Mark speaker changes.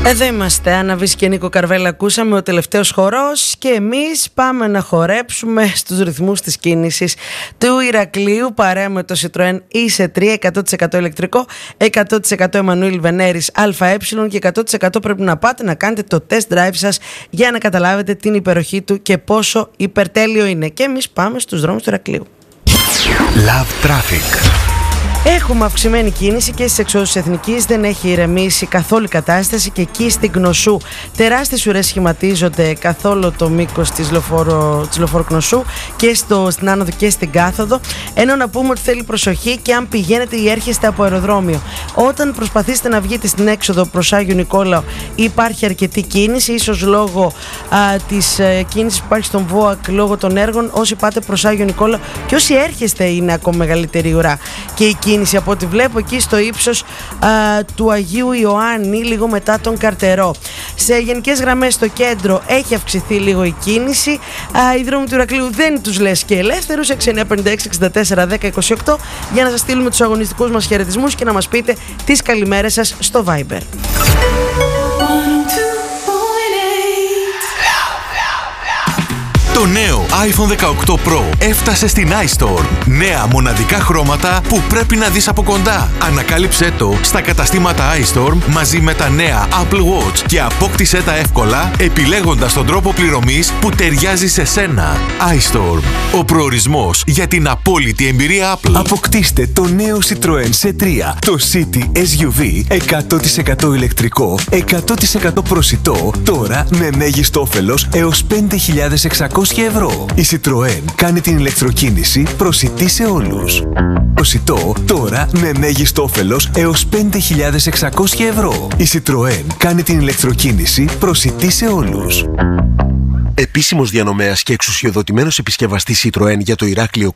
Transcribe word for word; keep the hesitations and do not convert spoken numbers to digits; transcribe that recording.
Speaker 1: Εδώ είμαστε, Άννα Βύση και Νίκο Καρβέλα ακούσαμε, ο τελευταίος χορός, και εμείς πάμε να χορέψουμε στους ρυθμούς της κίνησης του Ηρακλείου παρέα με το Citroën ι σι τρία, εκατό τοις εκατό ηλεκτρικό, εκατό τοις εκατό Εμμανουήλ Βενέρης ΑΕ και εκατό τοις εκατό πρέπει να πάτε να κάνετε το test drive σας για να καταλάβετε την υπεροχή του και πόσο υπερτέλειο είναι. Και εμείς πάμε στους δρόμους του Ηρακλείου.
Speaker 2: Love Traffic.
Speaker 1: Έχουμε αυξημένη κίνηση και στις εξόδους της Εθνικής, δεν έχει ηρεμήσει καθόλου η κατάσταση και εκεί στην Κνωσού τεράστιες ουρές σχηματίζονται καθ' όλο το μήκος της λεωφόρου, της λεωφόρου Κνωσού και στο, στην άνοδο και στην κάθοδο. Ενώ να πούμε ότι θέλει προσοχή και αν πηγαίνετε ή έρχεστε από αεροδρόμιο. Όταν προσπαθήσετε να βγείτε στην έξοδο προς Άγιο Νικόλαο υπάρχει αρκετή κίνηση, ίσως λόγω α, της α, κίνησης που υπάρχει στον ΒΟΑΚ λόγω των έργων. Όσοι πάτε προς Άγιο Νικόλαο και όσοι έρχεστε είναι ακόμα μεγαλύτερη ουρά και η κίνηση από ό,τι βλέπω εκεί στο ύψος α, του Αγίου Ιωάννη, λίγο μετά τον Καρτερό. Σε γενικές γραμμές στο κέντρο έχει αυξηθεί λίγο η κίνηση. Α, οι δρόμοι του Ηρακλείου δεν τους λες και ελεύθερους. έξι εννιά πέντε έξι εξήντα τέσσερα δέκα είκοσι οκτώ για να σας στείλουμε τους αγωνιστικούς μας χαιρετισμούς και να μας πείτε τις καλημέρες σας στο Viber.
Speaker 2: Το νέο άιφον δεκαοκτώ Pro έφτασε στην iStore. Νέα μοναδικά χρώματα που πρέπει να δεις από κοντά. Ανακάλυψέ το στα καταστήματα iStore μαζί με τα νέα Apple Watch και απόκτησέ τα εύκολα επιλέγοντας τον τρόπο πληρωμής που ταιριάζει σε σένα. iStore. Ο προορισμός για την απόλυτη εμπειρία Apple.
Speaker 3: Αποκτήστε το νέο Citroën σι τρία, το City ες γιου βι εκατό τοις εκατό ηλεκτρικό, εκατό τοις εκατό προσιτό, τώρα με μέγιστο όφελος έως πέντε χιλιάδες εξακόσια ευρώ. Η Citroën κάνει την ηλεκτροκίνηση προσιτή σε όλους. Προσιτό τώρα με μέγιστο όφελος έως πέντε χιλιάδες εξακόσια ευρώ. Η Citroën κάνει την ηλεκτροκίνηση προσιτή σε όλους.
Speaker 4: Επίσημος διανομέας και εξουσιοδοτημένος επισκευαστής Citroën για το Ηράκλειο,